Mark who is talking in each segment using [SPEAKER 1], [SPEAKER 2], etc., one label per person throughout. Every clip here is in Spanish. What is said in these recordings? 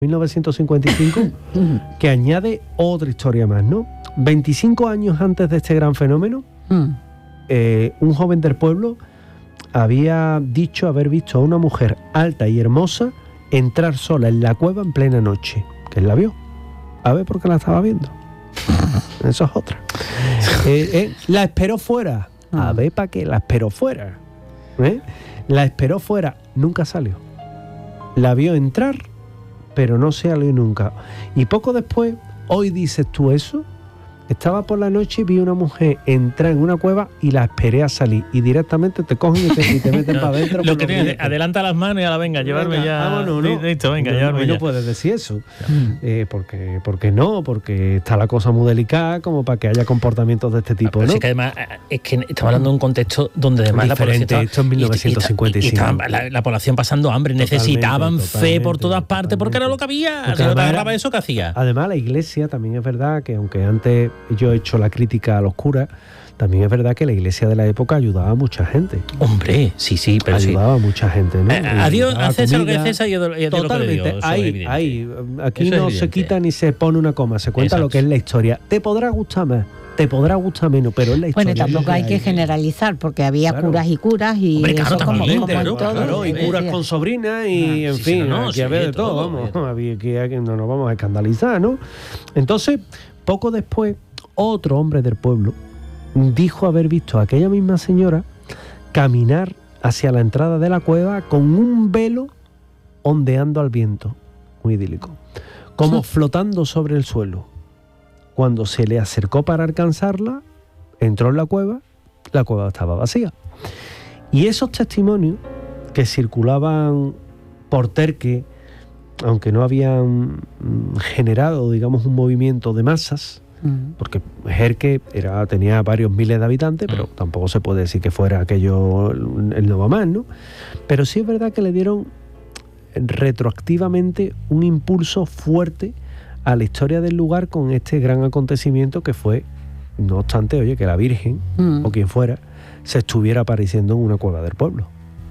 [SPEAKER 1] 1955, que añade otra historia más, ¿no? 25 años antes de este gran fenómeno, un joven del pueblo había dicho haber visto a una mujer alta y hermosa entrar sola en la cueva en plena noche, que él la vio. A ver por qué la estaba viendo. Eso es otra. La esperó fuera. A ver para qué la esperó fuera. La esperó fuera, nunca salió. La vio entrar, pero no salió nunca. Y poco después, hoy dices tú eso, estaba por la noche y vi una mujer entrar en una cueva y la esperé a salir. Y directamente te cogen y te meten para adentro.
[SPEAKER 2] Lo que tienes, adelanta las manos y ahora venga, llevarme
[SPEAKER 1] venga,
[SPEAKER 2] ya.
[SPEAKER 1] Vámonos, ¿no?
[SPEAKER 2] Listo, venga, llevarme ya.
[SPEAKER 1] No puedes decir eso. Porque no, porque está la cosa muy delicada como para que haya comportamientos de este tipo,
[SPEAKER 2] pero
[SPEAKER 1] ¿no?
[SPEAKER 2] sí que además es que estamos hablando de un contexto donde además
[SPEAKER 1] diferente,
[SPEAKER 2] la población
[SPEAKER 1] esto en 1955.
[SPEAKER 2] estaba la población pasando hambre, necesitaban fe por todas partes porque era lo que había.
[SPEAKER 1] Porque
[SPEAKER 2] Si no te
[SPEAKER 1] además,
[SPEAKER 2] agarraba eso, ¿qué hacía?
[SPEAKER 1] Además, la iglesia también es verdad que, aunque antes yo he hecho la crítica a los curas, también es verdad que la iglesia de la época ayudaba a mucha gente.
[SPEAKER 2] Hombre, sí, pero
[SPEAKER 1] ayudaba a mucha gente, ¿no?
[SPEAKER 2] Adiós, a César lo que es César y a Dios lo que
[SPEAKER 1] totalmente. Ahí, aquí
[SPEAKER 2] eso
[SPEAKER 1] no se quita ni se pone una coma, se cuenta lo que es la historia. Te podrá gustar más, te podrá gustar menos, pero es la historia.
[SPEAKER 3] Bueno, tampoco hay que generalizar, porque había curas y curas y
[SPEAKER 2] hombre, claro,
[SPEAKER 3] eso
[SPEAKER 2] también,
[SPEAKER 3] como en todo.
[SPEAKER 1] Claro, y curas con sobrinas y en fin, aquí había de todo, vamos, no nos vamos a escandalizar, ¿no? Entonces, poco después, otro hombre del pueblo dijo haber visto a aquella misma señora caminar hacia la entrada de la cueva con un velo ondeando al viento, muy idílico, como flotando sobre el suelo. Cuando se le acercó para alcanzarla, entró en la cueva estaba vacía. Y esos testimonios que circulaban por Terque, aunque no habían generado, digamos, un movimiento de masas, porque Jerque tenía varios miles de habitantes, pero tampoco se puede decir que fuera aquello el Nova Más, ¿no? Pero sí es verdad que le dieron retroactivamente un impulso fuerte a la historia del lugar con este gran acontecimiento que fue, no obstante, oye, que la Virgen o quien fuera se estuviera apareciendo en una cueva del pueblo.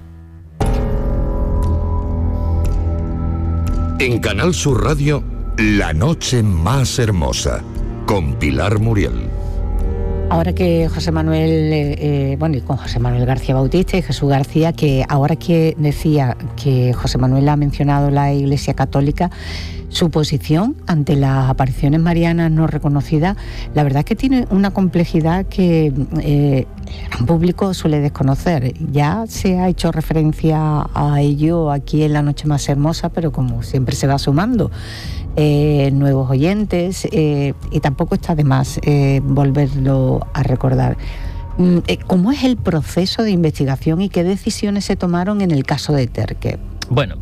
[SPEAKER 4] En Canal Sur Radio, La Noche Más Hermosa, con Pilar Muriel.
[SPEAKER 3] Ahora que José Manuel, y con José Manuel García Bautista y Jesús García, que ahora que decía que José Manuel ha mencionado la Iglesia Católica, su posición ante las apariciones marianas no reconocidas, la verdad es que tiene una complejidad que el gran público suele desconocer. Ya se ha hecho referencia a ello aquí en La Noche Más Hermosa, pero como siempre se va sumando nuevos oyentes, y tampoco está de más volverlo a recordar. ¿Cómo es el proceso de investigación y qué decisiones se tomaron en el caso de Terque?
[SPEAKER 2] Bueno,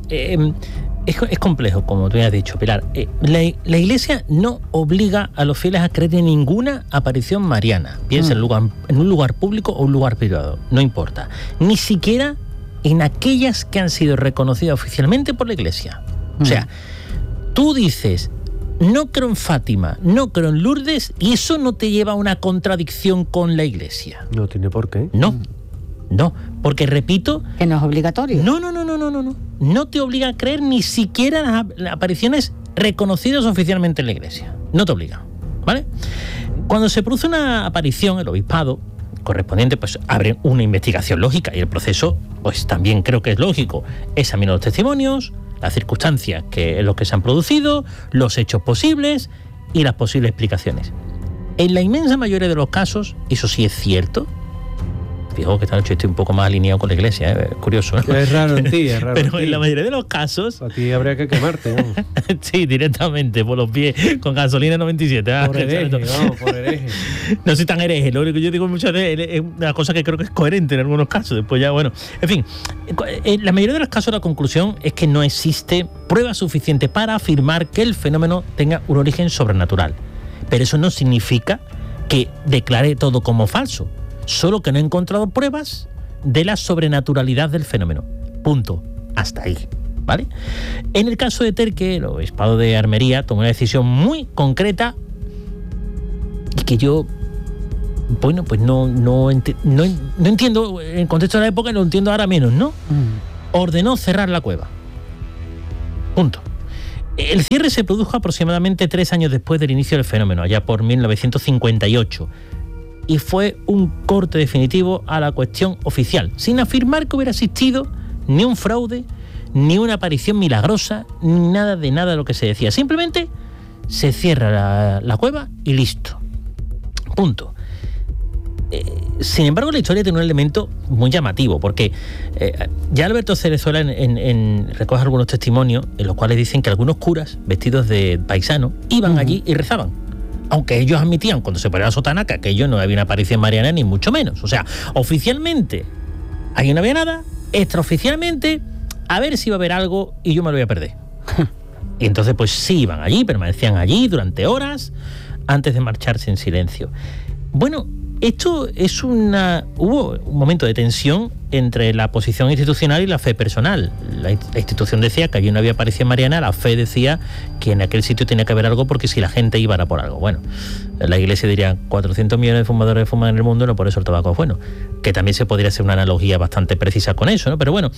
[SPEAKER 2] es complejo, como tú ya has dicho, Pilar. La Iglesia no obliga a los fieles a creer en ninguna aparición mariana, piensa en un lugar público o un lugar privado, no importa. Ni siquiera en aquellas que han sido reconocidas oficialmente por la Iglesia. O sea, tú dices, no creo en Fátima, no creo en Lourdes, y eso no te lleva a una contradicción con la Iglesia.
[SPEAKER 1] No tiene por qué.
[SPEAKER 2] No, porque repito...
[SPEAKER 3] ¿Que no es obligatorio?
[SPEAKER 2] No. No te obliga a creer ni siquiera las apariciones reconocidas oficialmente en la Iglesia. No te obliga, ¿vale? Cuando se produce una aparición, el obispado correspondiente pues abre una investigación lógica y el proceso pues también creo que es lógico. Examina los testimonios, las circunstancias en los que se han producido, los hechos posibles y las posibles explicaciones. En la inmensa mayoría de los casos, eso sí es cierto. Fijo que esta noche estoy un poco más alineado con la Iglesia, es curioso, ¿no?
[SPEAKER 1] Es raro en ti, es raro.
[SPEAKER 2] Pero en la mayoría de los casos...
[SPEAKER 1] A ti habría que quemarte, ¿no?
[SPEAKER 2] Sí, directamente, por los pies, con gasolina 97.
[SPEAKER 1] Por hereje.
[SPEAKER 2] No soy tan hereje, lo único que yo digo muchas veces es una cosa que creo que es coherente en algunos casos. Después ya, bueno, en fin, en la mayoría de los casos la conclusión es que no existe prueba suficiente para afirmar que el fenómeno tenga un origen sobrenatural. Pero eso no significa que declare todo como falso. Solo que no he encontrado pruebas de la sobrenaturalidad del fenómeno. Punto. Hasta ahí, ¿vale? En el caso de Terque, el obispado de Armería tomó una decisión muy concreta y que yo, bueno, pues no entiendo, en el contexto de la época lo entiendo ahora menos, ¿no? Ordenó cerrar la cueva. Punto. El cierre se produjo aproximadamente 3 años después del inicio del fenómeno, allá por 1958, y fue un corte definitivo a la cuestión oficial, sin afirmar que hubiera existido ni un fraude, ni una aparición milagrosa, ni nada de lo que se decía. Simplemente se cierra la cueva y listo. Punto. Sin embargo, la historia tiene un elemento muy llamativo, porque ya Alberto Cerezuela recoge algunos testimonios en los cuales dicen que algunos curas, vestidos de paisanos, iban allí y rezaban. Aunque ellos admitían, cuando se ponía la sotana, que aquello no había una aparición mariana, ni mucho menos. O sea, oficialmente, ahí no había nada. Extraoficialmente, a ver si iba a haber algo y yo me lo voy a perder. Y entonces, pues sí, iban allí, permanecían allí durante horas antes de marcharse en silencio. Bueno, esto es hubo un momento de tensión entre la posición institucional y la fe personal. La institución decía que allí no había aparición mariana, la fe decía que en aquel sitio tenía que haber algo porque si la gente iba era por algo. Bueno, la iglesia diría 400 millones de fumadores fuman en el mundo, no por eso el tabaco es bueno. Que también se podría hacer una analogía bastante precisa con eso, ¿no? Pero bueno,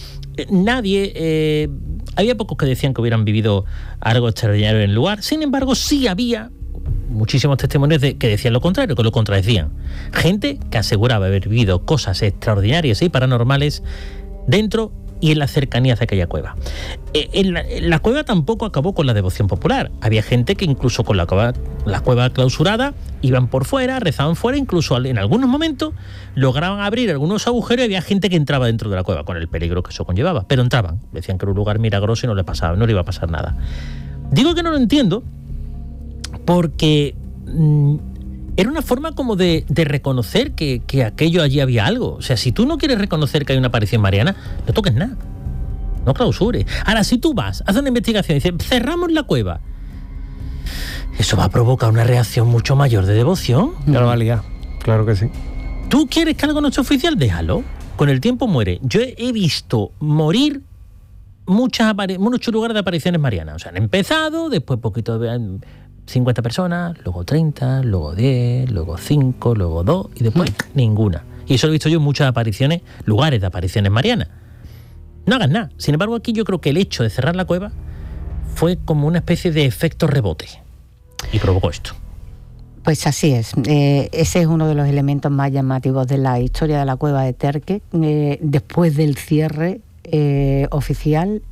[SPEAKER 2] había pocos que decían que hubieran vivido algo extraordinario en el lugar. Sin embargo, sí había muchísimos testimonios que decían lo contrario, que lo contradecían. Gente que aseguraba haber vivido cosas extraordinarias y paranormales dentro y en las cercanías de aquella cueva. La cueva tampoco acabó con la devoción popular. Había gente que incluso con la cueva clausurada iban por fuera, rezaban fuera, incluso en algunos momentos lograban abrir algunos agujeros y había gente que entraba dentro de la cueva, con el peligro que eso conllevaba, pero entraban. Decían que era un lugar milagroso y no le iba a pasar nada. Digo que no lo entiendo porque era una forma como de reconocer que aquello allí había algo. O sea, si tú no quieres reconocer que hay una aparición mariana, no toques nada, no clausures. Ahora, si tú vas, haces una investigación y dices, cerramos la cueva, eso va a provocar una reacción mucho mayor de devoción.
[SPEAKER 1] Ya lo va a liar, claro que sí.
[SPEAKER 2] ¿Tú quieres que algo no sea oficial? Déjalo. Con el tiempo muere. Yo he visto morir muchos lugares de apariciones marianas. O sea, han empezado, después poquito de 50 personas, luego 30, luego 10, luego 5, luego 2 y después ninguna. Y eso lo he visto yo en muchas apariciones, lugares de apariciones marianas. No hagas nada. Sin embargo, aquí yo creo que el hecho de cerrar la cueva fue como una especie de efecto rebote y provocó esto.
[SPEAKER 3] Pues así es. Ese es uno de los elementos más llamativos de la historia de la cueva de Terque. Después del cierre oficial,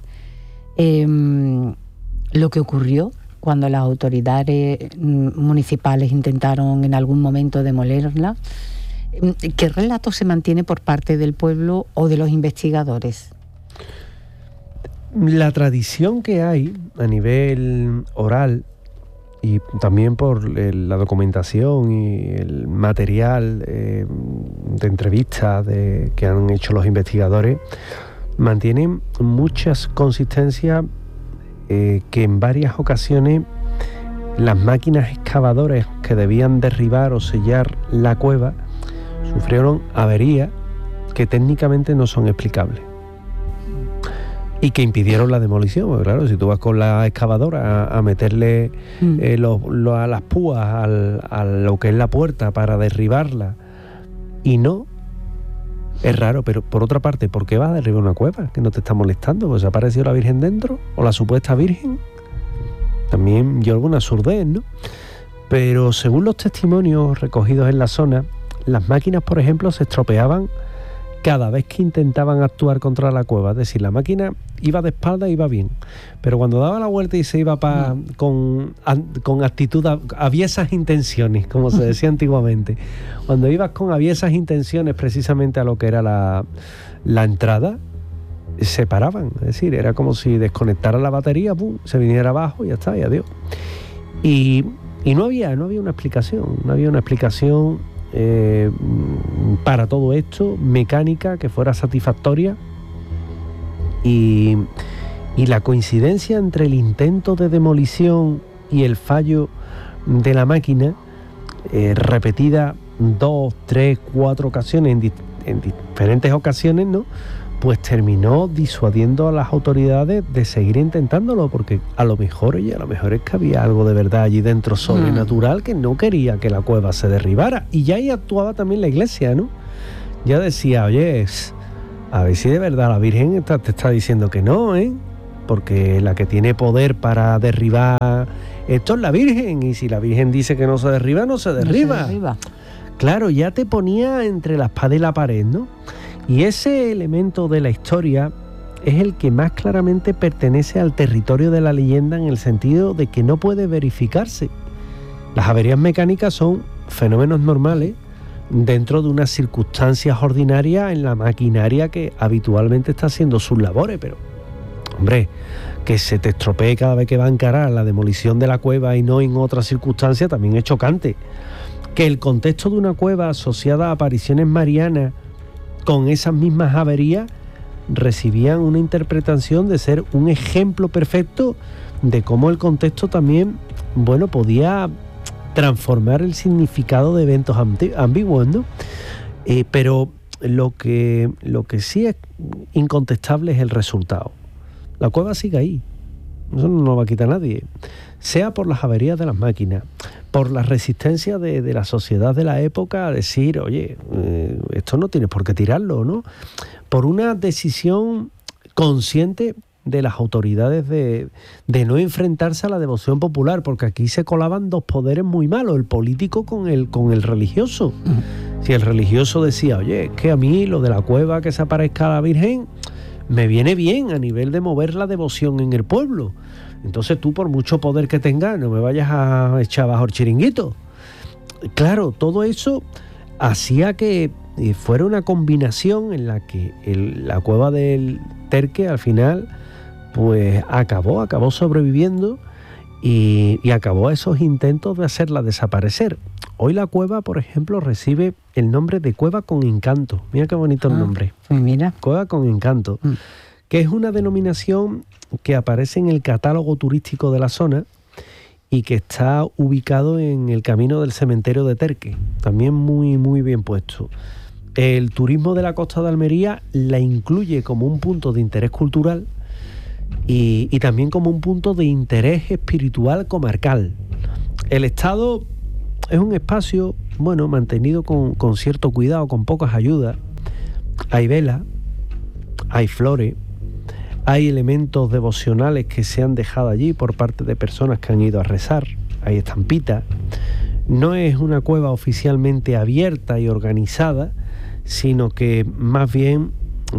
[SPEAKER 3] lo que ocurrió cuando las autoridades municipales intentaron en algún momento demolerla, ¿qué relato se mantiene por parte del pueblo o de los investigadores?
[SPEAKER 1] La tradición que hay a nivel oral y también por la documentación y el material de entrevistas que han hecho los investigadores mantienen muchas consistencias que en varias ocasiones las máquinas excavadoras que debían derribar o sellar la cueva sufrieron averías que técnicamente no son explicables y que impidieron la demolición. Porque claro, si tú vas con la excavadora a meterle a las púas a lo que es la puerta para derribarla y no, es raro. Pero por otra parte, ¿por qué vas a derribar una cueva que no te está molestando? Pues ha aparecido la Virgen dentro, o la supuesta Virgen. También yo alguna surdez, ¿no? Pero según los testimonios recogidos en la zona, las máquinas, por ejemplo, se estropeaban cada vez que intentaban actuar contra la cueva. Es decir, la máquina iba de espalda e iba bien, pero cuando daba la vuelta y se iba con actitud aviesas intenciones, como se decía antiguamente, cuando ibas con aviesas intenciones precisamente a lo que era la entrada, se paraban. Es decir, era como si desconectara la batería, ¡pum!, se viniera abajo y ya está, y adiós. Y no había una explicación para todo esto, mecánica, que fuera satisfactoria. Y la coincidencia entre el intento de demolición y el fallo de la máquina, repetida 2, 3, 4 ocasiones en diferentes ocasiones, ¿no?, pues terminó disuadiendo a las autoridades de seguir intentándolo, porque a lo mejor es que había algo de verdad allí dentro sobrenatural que no quería que la cueva se derribara. Y ya ahí actuaba también la iglesia, ¿no? Ya decía, oye, a ver si de verdad la Virgen te está diciendo que no, ¿eh? porque la que tiene poder para derribar esto es la Virgen, y si la Virgen dice que no se derriba, no se derriba. Claro, ya te ponía entre la espada y la pared, ¿no? Y ese elemento de la historia es el que más claramente pertenece al territorio de la leyenda, en el sentido de que no puede verificarse. Las averías mecánicas son fenómenos normales dentro de unas circunstancias ordinarias en la maquinaria que habitualmente está haciendo sus labores, pero, hombre, que se te estropee cada vez que va a encarar la demolición de la cueva y no en otra circunstancia también es chocante. Que el contexto de una cueva asociada a apariciones marianas con esas mismas averías recibían una interpretación de ser un ejemplo perfecto de cómo el contexto también, bueno, podía transformar el significado de eventos ambiguos, ¿no? Pero lo que sí es incontestable es el resultado. La cueva sigue ahí, eso no lo va a quitar nadie, sea por las averías de las máquinas, por la resistencia de la sociedad de la época a decir, oye, esto no tienes por qué tirarlo, ¿no? Por una decisión consciente de las autoridades de no enfrentarse a la devoción popular, porque aquí se colaban dos poderes muy malos, el político con el religioso. Si el religioso decía, oye, es que a mí lo de la cueva que se aparezca a la Virgen me viene bien a nivel de mover la devoción en el pueblo. Entonces tú, por mucho poder que tengas, no me vayas a echar bajo el chiringuito. Claro, todo eso hacía que fuera una combinación en la que la cueva del Terque al final pues acabó sobreviviendo y acabó a esos intentos de hacerla desaparecer. Hoy la cueva, por ejemplo, recibe el nombre de Cueva con Encanto. Mira qué bonito el nombre.
[SPEAKER 3] Mira.
[SPEAKER 1] Cueva con Encanto, que es una denominación que aparece en el catálogo turístico de la zona y que está ubicado en el camino del cementerio de Terque. También muy, muy bien puesto. El turismo de la costa de Almería la incluye como un punto de interés cultural y también como un punto de interés espiritual comarcal. El Estado es un espacio, bueno, mantenido con cierto cuidado, con pocas ayudas. Hay velas, hay flores, hay elementos devocionales que se han dejado allí por parte de personas que han ido a rezar, hay estampitas. No es una cueva oficialmente abierta y organizada, sino que más bien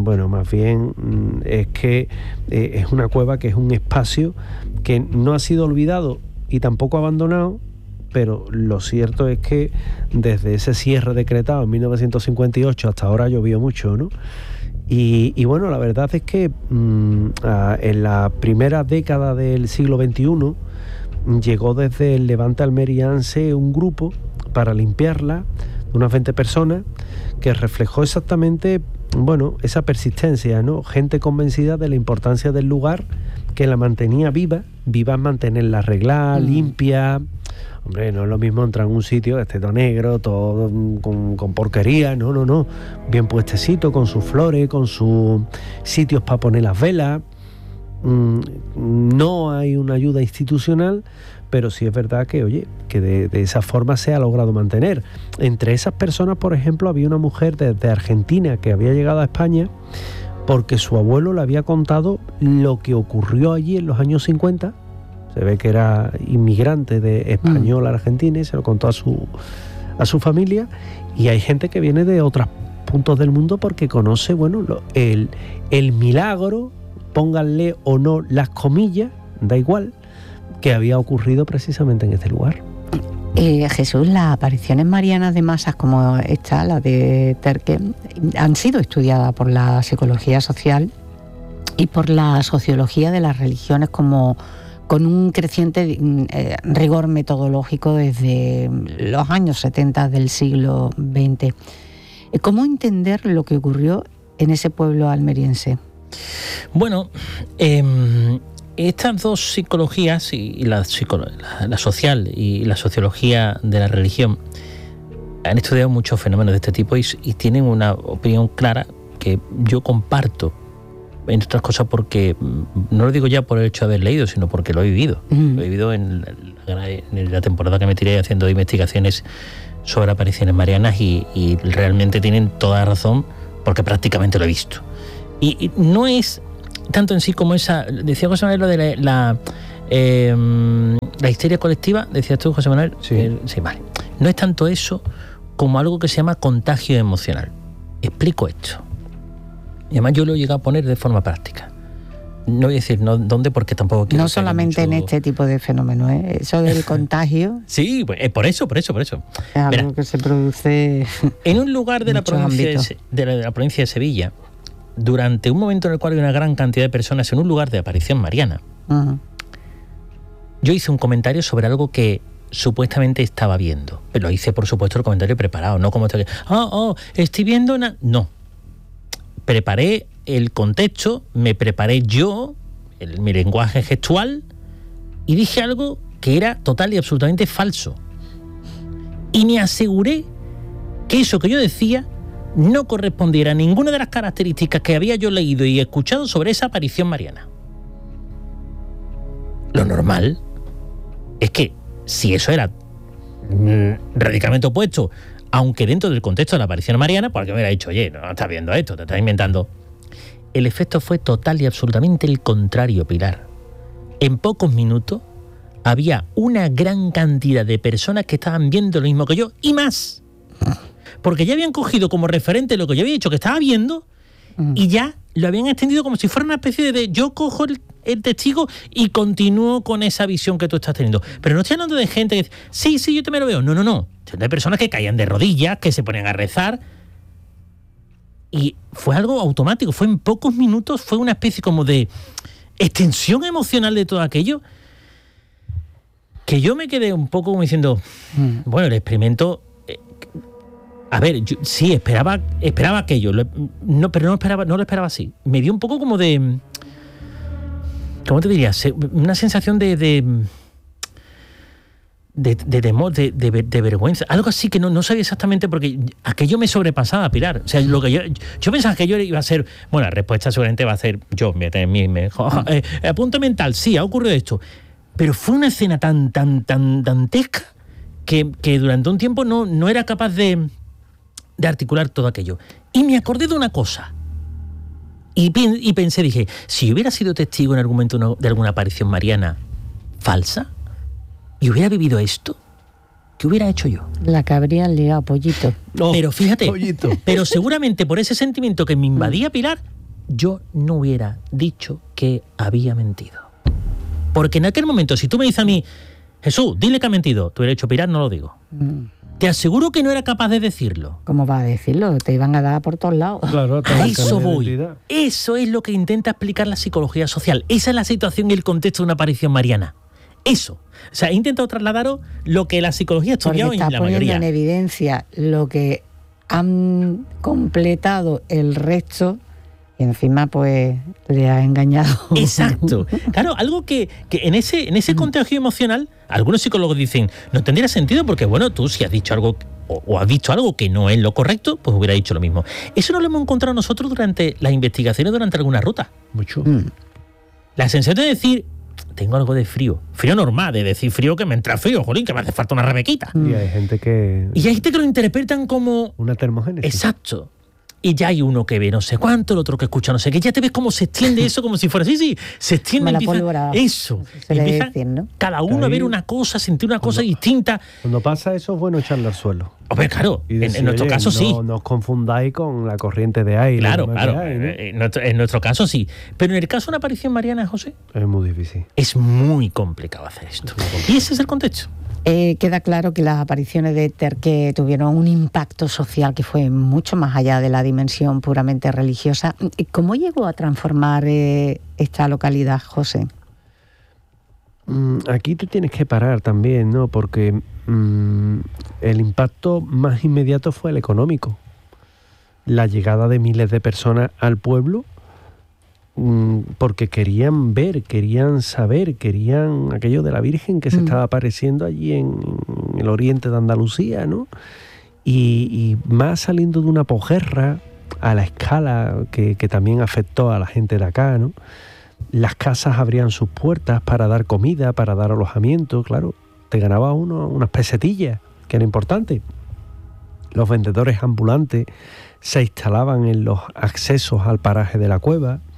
[SPEAKER 1] es que es una cueva que es un espacio que no ha sido olvidado y tampoco abandonado, pero lo cierto es que desde ese cierre decretado en 1958 hasta ahora ha llovido mucho, ¿no? Y bueno, la verdad es que en la primera década del siglo XXI llegó desde el Levante almeriense un grupo para limpiarla, de unas 20 personas, que reflejó exactamente, bueno, esa persistencia, ¿no? Gente convencida de la importancia del lugar, que la mantenía viva en mantenerla arreglada, limpia. Hombre, no es lo mismo entrar en un sitio que esté todo negro, todo con porquería, no. Bien puestecito, con sus flores, con sus sitios para poner las velas. No hay una ayuda institucional, pero sí es verdad que, oye, que de esa forma se ha logrado mantener. Entre esas personas, por ejemplo, había una mujer desde Argentina que había llegado a España porque su abuelo le había contado lo que ocurrió allí en los años 50. Se ve que era inmigrante de español a Argentina y se lo contó a su familia. Y hay gente que viene de otros puntos del mundo porque conoce, bueno, el milagro, pónganle o no las comillas, da igual, que había ocurrido precisamente en este lugar.
[SPEAKER 3] Jesús, las apariciones marianas de masas como esta, la de Terque, han sido estudiadas por la psicología social y por la sociología de las religiones como con un creciente rigor metodológico desde los años 70 del siglo XX. ¿Cómo entender lo que ocurrió en ese pueblo almeriense?
[SPEAKER 2] Bueno, estas dos psicologías, y la social y la sociología de la religión, han estudiado muchos fenómenos de este tipo y tienen una opinión clara que yo comparto, entre otras cosas porque, no lo digo ya por el hecho de haber leído, sino porque lo he vivido. Lo he vivido en la temporada que me tiré haciendo investigaciones sobre apariciones marianas y realmente tienen toda razón porque prácticamente lo he visto. Y no es tanto en sí como esa... Decía José Manuel lo de la histeria colectiva, decías tú, José Manuel.
[SPEAKER 1] Sí.
[SPEAKER 2] Sí, vale. No es tanto eso como algo que se llama contagio emocional. Explico esto. Y además yo lo he llegado a poner de forma práctica. No voy a decir dónde porque tampoco quiero...
[SPEAKER 3] No solamente en este tipo de fenómenos, ¿eh? Eso del contagio...
[SPEAKER 2] Sí, pues, por eso.
[SPEAKER 3] Es algo que se produce...
[SPEAKER 2] En un lugar de la provincia de Sevilla, durante un momento en el cual hay una gran cantidad de personas en un lugar de aparición mariana, yo hice un comentario sobre algo que supuestamente estaba viendo. Pero lo hice, por supuesto, el comentario preparado, no como estoy... estoy viendo una... No. Preparé el contexto, me preparé yo, mi lenguaje gestual, y dije algo que era total y absolutamente falso. Y me aseguré que eso que yo decía no correspondiera a ninguna de las características que había yo leído y escuchado sobre esa aparición mariana. Lo normal es que si eso era radicalmente opuesto, aunque dentro del contexto de la aparición mariana, porque me hubiera dicho, oye, no estás viendo esto, te estás inventando. El efecto fue total y absolutamente el contrario, Pilar. En pocos minutos había una gran cantidad de personas que estaban viendo lo mismo que yo y más. Porque ya habían cogido como referente lo que yo había dicho que estaba viendo y ya lo habían extendido como si fuera una especie de yo cojo el testigo y continúo con esa visión que tú estás teniendo. Pero no estoy hablando de gente que dice, sí, yo también lo veo. No. Hay personas que caían de rodillas, que se ponían a rezar. Y fue algo automático. Fue en pocos minutos, fue una especie como de extensión emocional de todo aquello, que yo me quedé un poco como diciendo, bueno, el experimento... A ver, yo sí esperaba aquello, pero no lo esperaba así. Me dio un poco como de... ¿Cómo te diría? Una sensación de temor, de vergüenza. Algo así que no sabía exactamente porque aquello me sobrepasaba, Pilar. O sea, lo que yo pensaba que yo iba a ser... Bueno, la respuesta seguramente va a ser... Yo voy a tener apunte mental, sí, ha ocurrido esto. Pero fue una escena tan dantesca que durante un tiempo no era capaz de articular todo aquello. Y me acordé de una cosa. Y pensé, dije, si yo hubiera sido testigo en algún momento de alguna aparición mariana falsa y hubiera vivido esto, ¿qué hubiera hecho yo?
[SPEAKER 3] La que habría liado, pollito.
[SPEAKER 1] No,
[SPEAKER 2] pero fíjate,
[SPEAKER 1] pollito.
[SPEAKER 2] Pero seguramente por ese sentimiento que me invadía, Pilar, yo no hubiera dicho que había mentido. Porque en aquel momento, si tú me dices a mí, Jesús, dile que ha mentido, tú hubieras dicho, Pilar, no lo digo. Te aseguro que no era capaz de decirlo.
[SPEAKER 3] ¿Cómo va a decirlo? Te iban a dar por todos lados.
[SPEAKER 1] Claro,
[SPEAKER 2] a eso voy. Eso es lo que intenta explicar la psicología social. Esa es la situación y el contexto de una aparición mariana. Eso. O sea, he intentado trasladaros lo que la psicología ha estudiado en la mayoría.
[SPEAKER 3] Porque está poniendo en evidencia lo que han completado el resto y encima pues le ha engañado.
[SPEAKER 2] Exacto. Claro, algo que en ese contagio emocional, algunos psicólogos dicen, no tendría sentido porque, bueno, tú si has dicho algo o has visto algo que no es lo correcto, pues hubiera dicho lo mismo. Eso no lo hemos encontrado nosotros durante las investigaciones, durante alguna ruta.
[SPEAKER 1] Mucho.
[SPEAKER 2] La sensación de decir, tengo algo de frío. Frío normal, de decir frío que me entra frío, jolín, que me hace falta una rebequita.
[SPEAKER 1] Y hay gente que...
[SPEAKER 2] Y hay gente que lo interpretan como...
[SPEAKER 1] una termogénesis.
[SPEAKER 2] Exacto. Y ya hay uno que ve no sé cuánto, el otro que escucha no sé qué. Ya te ves cómo se extiende eso, como si fuera... Sí, se extiende. Eso. Empieza
[SPEAKER 3] decir, ¿no?
[SPEAKER 2] Cada uno a ver una cosa, sentir una cosa distinta.
[SPEAKER 1] Cuando pasa eso es bueno echarle al suelo.
[SPEAKER 2] Hombre, claro,
[SPEAKER 1] decir,
[SPEAKER 2] en nuestro caso sí.
[SPEAKER 1] No os confundáis con la corriente de aire.
[SPEAKER 2] Claro.
[SPEAKER 1] Hay, ¿no?
[SPEAKER 2] En nuestro caso sí. Pero en el caso de una aparición mariana, José...
[SPEAKER 1] Es muy difícil.
[SPEAKER 2] Es muy complicado hacer esto. Y ese es el contexto.
[SPEAKER 3] Queda claro que las apariciones de Éter que tuvieron un impacto social que fue mucho más allá de la dimensión puramente religiosa. ¿Cómo llegó a transformar esta localidad, José?
[SPEAKER 1] Aquí te tienes que parar también, ¿no? Porque el impacto más inmediato fue el económico. La llegada de miles de personas al pueblo porque querían ver, querían saber, querían aquello de la Virgen que se estaba apareciendo allí en el oriente de Andalucía, ¿no? Y más saliendo de una posguerra a la escala que también afectó a la gente de acá, ¿no? Las casas abrían sus puertas para dar comida, para dar alojamiento, claro. Te ganaba uno unas pesetillas, que era importante. Los vendedores ambulantes se instalaban en los accesos al paraje de la cueva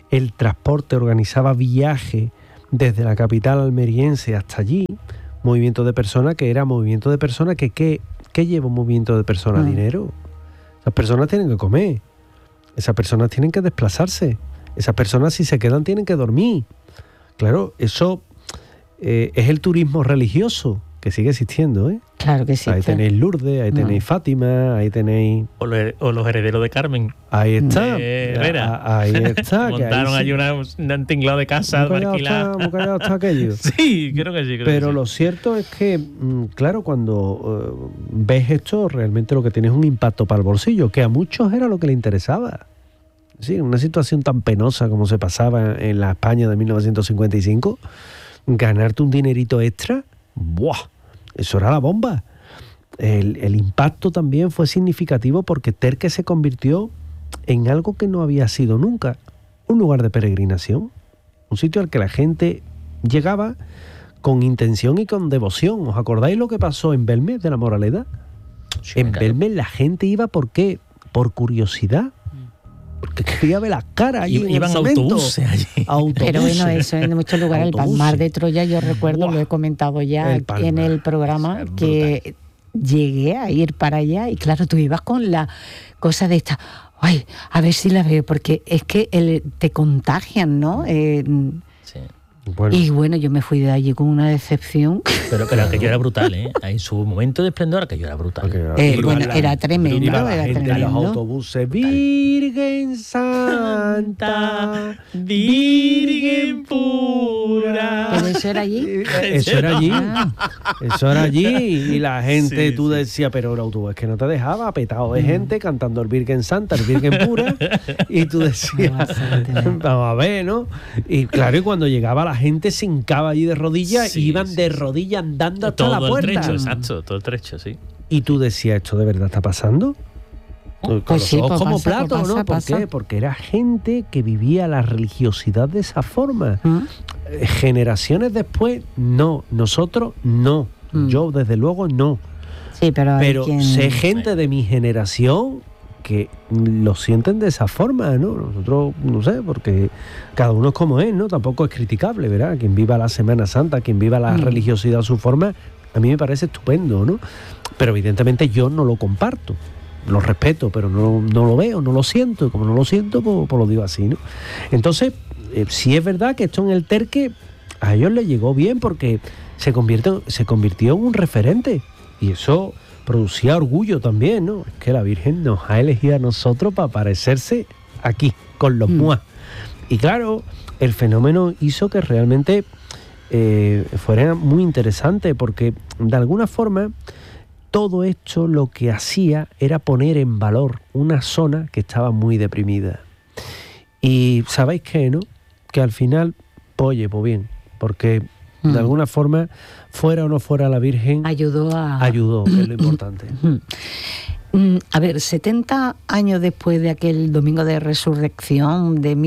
[SPEAKER 1] el transporte, organizaba viajes desde la capital almeriense hasta allí, movimiento de personas que era movimiento de personas que ¿qué lleva un movimiento de personas? Dinero. Esas personas tienen que comer, esas personas tienen que desplazarse, esas personas si se quedan tienen que dormir. Claro, eso es el turismo religioso que sigue existiendo, ¿eh?
[SPEAKER 3] Claro que sí.
[SPEAKER 1] Ahí tenéis Lourdes, ahí tenéis Fátima, ahí tenéis...
[SPEAKER 2] O los herederos de Carmen.
[SPEAKER 1] Ahí está.
[SPEAKER 2] Ahí
[SPEAKER 1] está.
[SPEAKER 2] Montaron allí un tinglado de casa para alquilar.
[SPEAKER 1] Muy callado está aquello.
[SPEAKER 2] Sí, creo que sí.
[SPEAKER 1] Pero lo cierto es que, claro, cuando ves esto, realmente lo que tiene es un impacto para el bolsillo, que a muchos era lo que le interesaba. Sí, una situación tan penosa como se pasaba en la España de 1955, ganarte un dinerito extra, ¡buah! Eso era la bomba. El impacto también fue significativo porque Terque se convirtió en algo que no había sido nunca, un lugar de peregrinación, un sitio al que la gente llegaba con intención y con devoción. ¿Os acordáis lo que pasó en Belmez de la Moraleda? Sí, en Belmez la gente iba ¿por qué? Por curiosidad. Porque quería ver las caras allí.
[SPEAKER 2] Iban autobuses allí.
[SPEAKER 3] Pero bueno, eso en muchos lugares. El Palmar de Troya, yo recuerdo, lo he comentado ya en el programa, que llegué a ir para allá y claro, tú ibas con la cosa de esta, ay, a ver si la veo, porque es que te contagian, ¿no?
[SPEAKER 2] Sí.
[SPEAKER 1] Bueno.
[SPEAKER 3] Y bueno, yo me fui de allí con una decepción.
[SPEAKER 2] Pero aquello era brutal, ¿eh? En su momento de esplendor aquello era brutal.
[SPEAKER 3] Bueno, era tremendo.
[SPEAKER 1] Iba la
[SPEAKER 3] era
[SPEAKER 1] gente
[SPEAKER 3] tremendo.
[SPEAKER 1] en los autobuses, Virgen Santa,
[SPEAKER 2] Virgen pura.
[SPEAKER 3] ¿Pero eso era allí?
[SPEAKER 1] Eso era allí. Eso era allí. Y la gente,
[SPEAKER 2] Sí,
[SPEAKER 1] tú
[SPEAKER 2] sí.
[SPEAKER 1] decías, pero el autobús que no te dejaba, petado de gente cantando el Virgen Santa, el Virgen pura. Y tú decías, vamos a ver, ¿no? Y claro, y cuando llegaba la gente se hincaba allí de rodillas y iban de rodillas andando hasta
[SPEAKER 2] Todo
[SPEAKER 1] la puerta.
[SPEAKER 2] el trecho, exacto, todo el trecho, sí.
[SPEAKER 1] Y tú decías, ¿esto de verdad está pasando? Con
[SPEAKER 3] Pues
[SPEAKER 1] los
[SPEAKER 3] sí,
[SPEAKER 1] ojos
[SPEAKER 3] pues
[SPEAKER 1] como
[SPEAKER 3] pasa,
[SPEAKER 1] platos,
[SPEAKER 3] pues
[SPEAKER 1] ¿no? ¿Por
[SPEAKER 3] pasa.
[SPEAKER 1] qué? Porque era gente que vivía la religiosidad de esa forma. Generaciones después, no. Nosotros, no. Yo, desde luego, no.
[SPEAKER 3] Sí, pero
[SPEAKER 1] sé gente de mi generación que lo sienten de esa forma, ¿no? Nosotros, no sé, porque cada uno es como es, ¿no? Tampoco es criticable, ¿verdad? Quien viva la Semana Santa, quien viva la religiosidad a su forma, a mí me parece estupendo, ¿no? Pero evidentemente yo no lo comparto. Lo respeto, pero no lo veo, no lo siento. Y como no lo siento, pues lo digo así, ¿no? Entonces, sí es verdad que esto en el Terque a ellos les llegó bien porque se convirtió en un referente. Y eso producía orgullo también, ¿no? Es que la Virgen nos ha elegido a nosotros para aparecerse aquí, con los muas. Y claro, el fenómeno hizo que realmente fuera muy interesante porque de alguna forma todo esto lo que hacía era poner en valor una zona que estaba muy deprimida. Y ¿sabéis qué, no? Que al final, pues bien, porque de alguna forma, fuera o no fuera la Virgen, ayudó, que es lo importante.
[SPEAKER 3] A ver, 70 años después de aquel Domingo de Resurrección de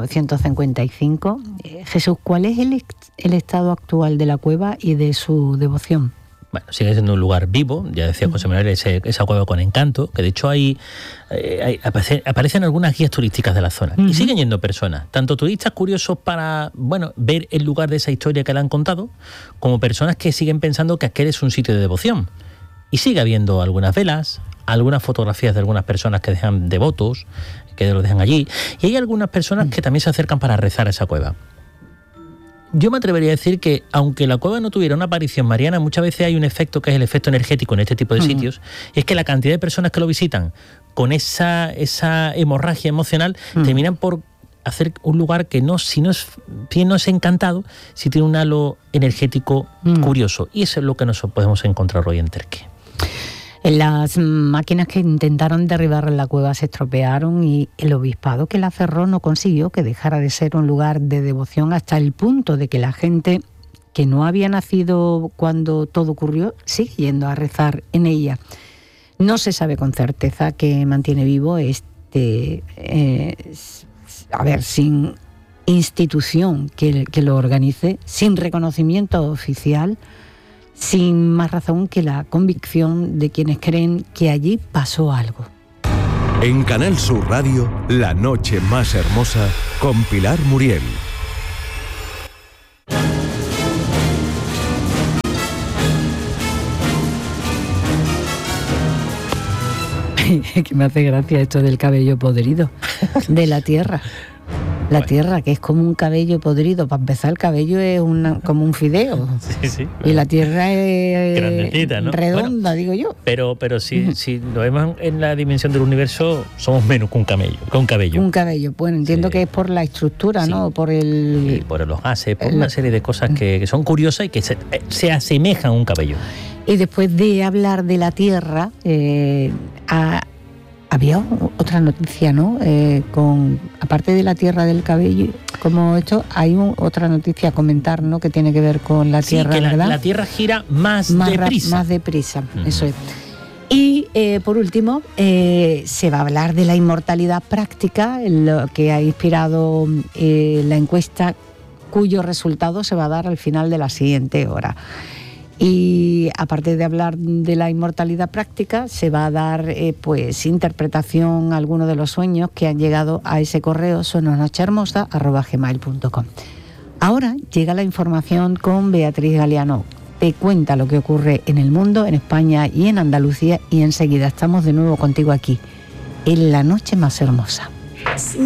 [SPEAKER 3] 1955, Jesús, ¿cuál es el estado actual de la cueva y de su devoción?
[SPEAKER 2] Bueno, sigue siendo un lugar vivo, ya decía José Manuel, esa cueva con encanto, que de hecho aparecen algunas guías turísticas de la zona. Y siguen yendo personas, tanto turistas curiosos para ver el lugar de esa historia que le han contado, como personas que siguen pensando que aquel es un sitio de devoción. Y sigue habiendo algunas velas, algunas fotografías de algunas personas que dejan devotos, que lo dejan allí, y hay algunas personas que también se acercan para rezar a esa cueva. Yo me atrevería a decir que, aunque la cueva no tuviera una aparición mariana, muchas veces hay un efecto que es el efecto energético en este tipo de sitios, y es que la cantidad de personas que lo visitan con esa hemorragia emocional terminan por hacer un lugar que si no es encantado, si tiene un halo energético curioso. Y eso es lo que nos podemos encontrar hoy en Terque.
[SPEAKER 3] Las máquinas que intentaron derribar la cueva se estropearon y el obispado que la cerró no consiguió que dejara de ser un lugar de devoción hasta el punto de que la gente que no había nacido cuando todo ocurrió sigue yendo a rezar en ella. No se sabe con certeza qué mantiene vivo sin institución que lo organice, sin reconocimiento oficial, sin más razón que la convicción de quienes creen que allí pasó algo.
[SPEAKER 5] En Canal Sur Radio, La Noche Más Hermosa, con Pilar Muriel.
[SPEAKER 3] Que me hace gracia esto del cabello podrido de la tierra. La tierra, que es como un cabello podrido. Para empezar, el cabello es como un fideo.
[SPEAKER 2] Sí.
[SPEAKER 3] Y la tierra es
[SPEAKER 2] grandecita, ¿no?
[SPEAKER 3] Redonda, bueno, digo yo.
[SPEAKER 2] Pero si lo vemos en la dimensión del universo, somos menos que un cabello.
[SPEAKER 3] Un cabello. Bueno, entiendo que es por la estructura, ¿no? Por
[SPEAKER 2] por los gases, por una serie de cosas que son curiosas y que se asemejan a un cabello.
[SPEAKER 3] Y después de hablar de la tierra, había otra noticia, ¿no? Aparte de la tierra del cabello, como esto, hay otra noticia a comentar, ¿no? Que tiene que ver con la tierra,
[SPEAKER 2] que
[SPEAKER 3] ¿verdad?
[SPEAKER 2] La tierra gira más deprisa.
[SPEAKER 3] Más deprisa, eso es. Y por último, se va a hablar de la inmortalidad práctica, lo que ha inspirado la encuesta, cuyo resultado se va a dar al final de la siguiente hora. Y aparte de hablar de la inmortalidad práctica, se va a dar interpretación a algunos de los sueños que han llegado a ese correo sononochehermosa@gmail.com. Ahora llega la información con Beatriz Galeano. Te cuenta lo que ocurre en el mundo, en España y en Andalucía, y enseguida estamos de nuevo contigo aquí, en La Noche Más Hermosa.